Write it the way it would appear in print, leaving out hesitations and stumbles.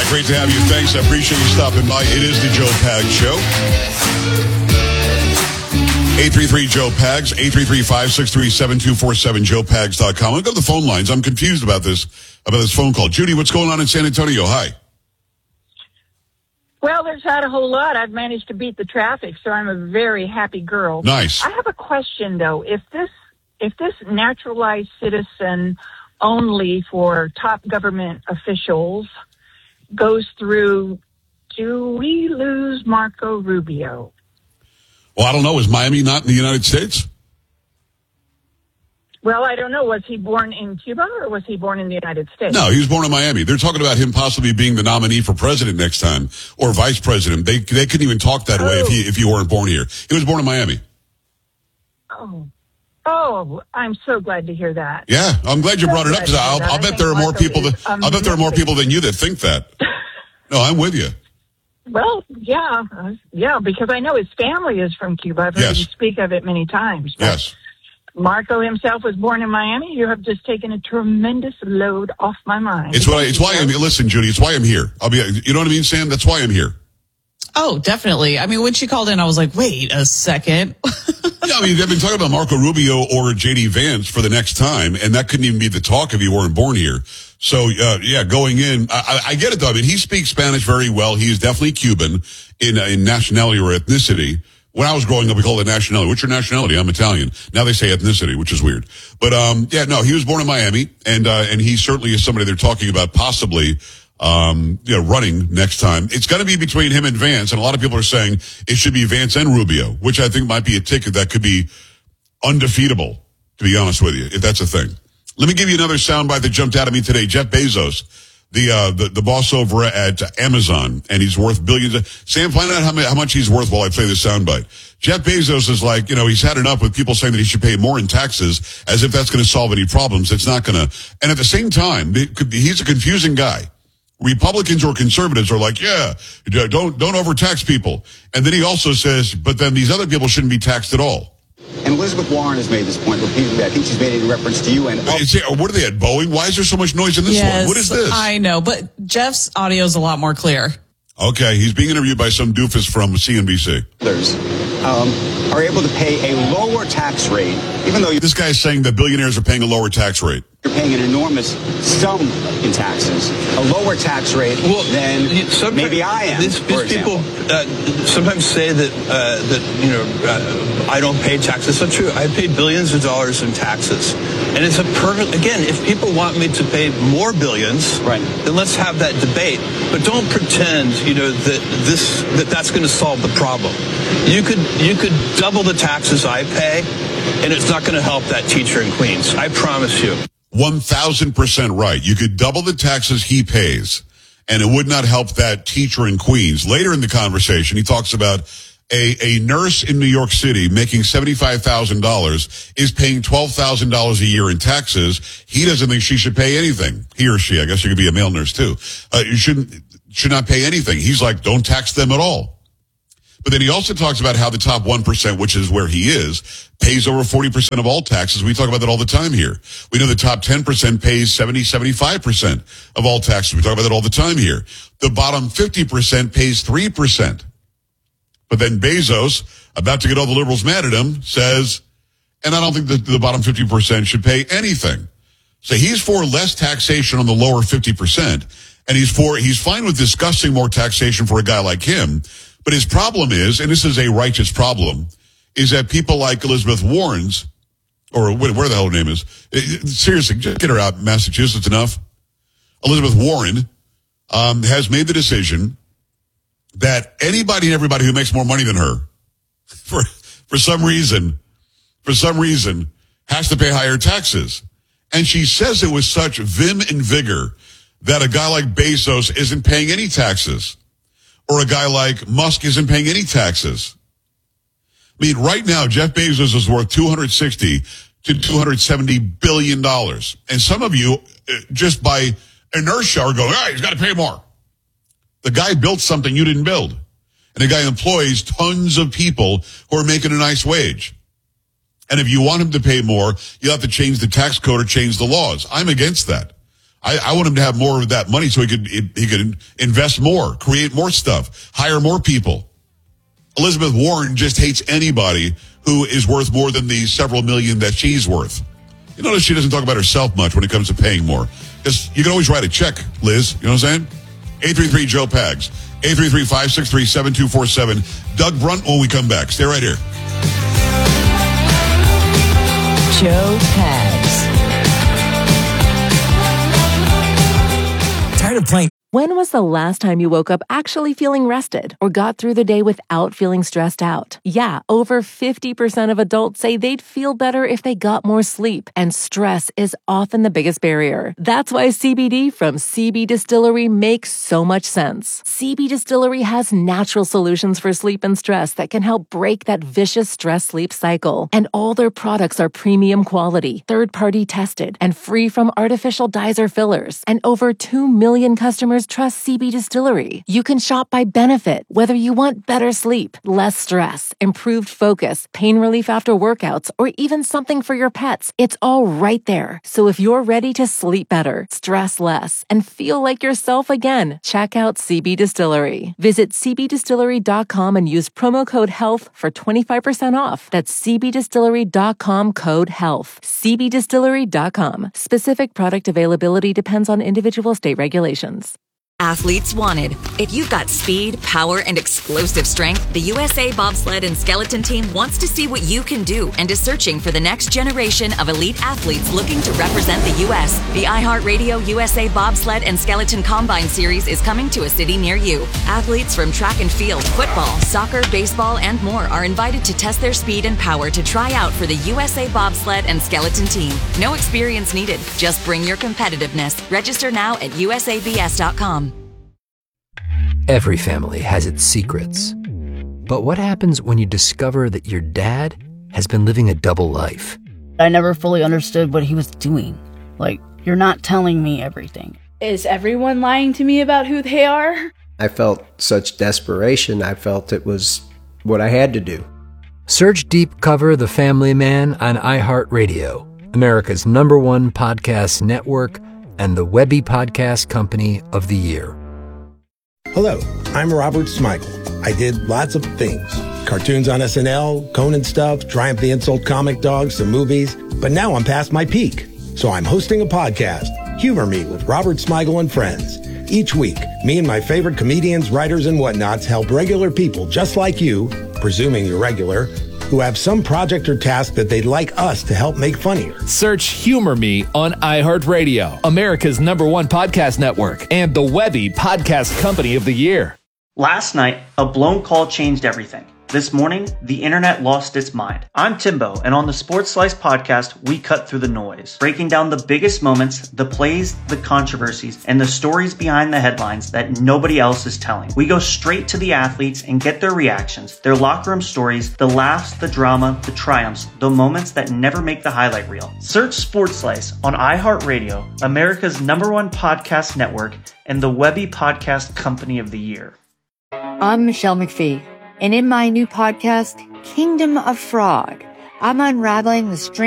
Great to have you. Thanks. I appreciate you stopping by. It is the Joe Pags Show. 833-JOE-PAGS, 833-563-7247, joepags.com. I'll go to the phone lines. I'm confused about this phone call. Judy, what's going on in San Antonio? Hi. Well, there's not a whole lot. I've managed to beat the traffic, so I'm a very happy girl. Nice. I have a question, though. If this naturalized citizen only for top government officials goes through, do we lose Marco Rubio? Well, I don't know. Is Miami not in the United States? Well, I don't know. Was he born in Cuba or was he born in the United States? No, he was born in Miami. They're talking about him possibly being the nominee for president next time or vice president. They couldn't even talk that way if he weren't born here. He was born in Miami. Oh, I'm so glad to hear that. Yeah, I'm glad you brought it up because I'll bet there are more people than you that think that. No, I'm with you. Well, yeah, because I know his family is from Cuba. I've heard you speak of it many times. Yes. Marco himself was born in Miami. You have just taken a tremendous load off my mind. Listen, Judy, it's why I'm here. You know what I mean, Sam? That's why I'm here. Oh, definitely. I mean, when she called in, I was like, wait a second. Yeah, I mean, they've been talking about Marco Rubio or J.D. Vance for the next time, and that couldn't even be the talk if you weren't born here. So, going in, I get it, though. I mean, he speaks Spanish very well. He is definitely Cuban in nationality or ethnicity. When I was growing up, we called it nationality. What's your nationality? I'm Italian. Now they say ethnicity, which is weird. But, he was born in Miami, and he certainly is somebody they're talking about possibly running next time. It's going to be between him and Vance, and a lot of people are saying it should be Vance and Rubio, which I think might be a ticket that could be undefeatable, to be honest with you, if that's a thing. Let me give you another soundbite that jumped out at me today. Jeff Bezos, the boss over at Amazon, and he's worth billions. Sam, find out how much he's worth while I play this soundbite. Jeff Bezos is like, he's had enough with people saying that he should pay more in taxes as if that's going to solve any problems. It's not going to. And at the same time, he's a confusing guy. Republicans or conservatives are like, yeah, don't overtax people. And then he also says, but then these other people shouldn't be taxed at all. And Elizabeth Warren has made this point repeatedly. I think she's made it in reference to you. And what are they at, Boeing? Why is there so much noise in this one? What is this? I know, but Jeff's audio is a lot more clear. Okay, he's being interviewed by some doofus from CNBC. Others are able to pay a lower tax rate, even though this guy is saying that billionaires are paying a lower tax rate. You're paying an enormous sum in taxes, a lower tax rate than maybe I am. These people sometimes say that I don't pay taxes. That's not true. I pay billions of dollars in taxes, and it's a perfect. Again, if people want me to pay more billions, right, then let's have that debate. But don't pretend, that's going to solve the problem. You could double the taxes I pay, and it's not going to help that teacher in Queens. I promise you. 1,000% right. You could double the taxes he pays, and it would not help that teacher in Queens. Later in the conversation, he talks about a nurse in New York City making $75,000 is paying $12,000 a year in taxes. He doesn't think she should pay anything. He or she, I guess you could be a male nurse too. You should not pay anything. He's like, don't tax them at all. But then he also talks about how the top 1%, which is where he is, pays over 40% of all taxes. We talk about that all the time here. We know the top 10% pays 75% of all taxes. We talk about that all the time here. The bottom 50% pays 3%. But then Bezos, about to get all the liberals mad at him, says, and I don't think the bottom 50% should pay anything. So he's for less taxation on the lower 50%, and he's fine with discussing more taxation for a guy like him. But his problem is, and this is a righteous problem, is that people like Elizabeth Warren's, or where the hell her name is, seriously, just get her out, Massachusetts enough. Elizabeth Warren has made the decision that anybody and everybody who makes more money than her, for some reason, has to pay higher taxes. And she says it with such vim and vigor that a guy like Bezos isn't paying any taxes. Or a guy like Musk isn't paying any taxes. I mean, right now, Jeff Bezos is worth $260 to $270 billion. And some of you, just by inertia, are going, he's got to pay more. The guy built something you didn't build. And the guy employs tons of people who are making a nice wage. And if you want him to pay more, you'll have to change the tax code or change the laws. I'm against that. I want him to have more of that money so he could invest more, create more stuff, hire more people. Elizabeth Warren just hates anybody who is worth more than the several million that she's worth. You notice she doesn't talk about herself much when it comes to paying more. Because you can always write a check, Liz. You know what I'm saying? 833-JOE-PAGS. 833-563-7247. Doug Brunt when we come back. Stay right here. Joe Pags. Tired of playing. When was the last time you woke up actually feeling rested or got through the day without feeling stressed out? Yeah, over 50% of adults say they'd feel better if they got more sleep, and stress is often the biggest barrier. That's why CBD from CB Distillery makes so much sense. CB Distillery has natural solutions for sleep and stress that can help break that vicious stress-sleep cycle. And all their products are premium quality, third-party tested, and free from artificial dyes or fillers. And over 2 million customers trust CB Distillery. You can shop by benefit, whether you want better sleep, less stress, improved focus, pain relief after workouts, or even something for your pets. It's all right there. So if you're ready to sleep better, stress less, and feel like yourself again, check out CB Distillery. Visit cbdistillery.com and use promo code HEALTH for 25% off. That's cbdistillery.com code HEALTH. cbdistillery.com. Specific product availability depends on individual state regulations. Athletes wanted. If you've got speed, power, and explosive strength, the USA Bobsled and Skeleton Team wants to see what you can do and is searching for the next generation of elite athletes looking to represent the U.S. The iHeartRadio USA Bobsled and Skeleton Combine Series is coming to a city near you. Athletes from track and field, football, soccer, baseball, and more are invited to test their speed and power to try out for the USA Bobsled and Skeleton Team. No experience needed. Just bring your competitiveness. Register now at usabs.com. Every family has its secrets. But what happens when you discover that your dad has been living a double life? I never fully understood what he was doing. Like, you're not telling me everything. Is everyone lying to me about who they are? I felt such desperation. I felt it was what I had to do. Search Deep Cover The Family Man on iHeartRadio, America's #1 podcast network and the Webby Podcast Company of the Year. Hello, I'm Robert Smigel. I did lots of things. Cartoons on SNL, Conan stuff, Triumph the Insult comic dog, some movies. But now I'm past my peak. So I'm hosting a podcast, Humor Me with Robert Smigel and Friends. Each week, me and my favorite comedians, writers, and whatnots help regular people just like you, presuming you're regular, who have some project or task that they'd like us to help make funnier. Search Humor Me on iHeartRadio, America's #1 podcast network, and the Webby Podcast Company of the Year. Last night, a blown call changed everything. This morning, the internet lost its mind. I'm Timbo, and on the Sports Slice podcast, we cut through the noise, breaking down the biggest moments, the plays, the controversies, and the stories behind the headlines that nobody else is telling. We go straight to the athletes and get their reactions, their locker room stories, the laughs, the drama, the triumphs, the moments that never make the highlight reel. Search Sports Slice on iHeartRadio, America's #1 podcast network, and the Webby Podcast Company of the Year. I'm Michelle McPhee. And in my new podcast, Kingdom of Frog, I'm unraveling the strange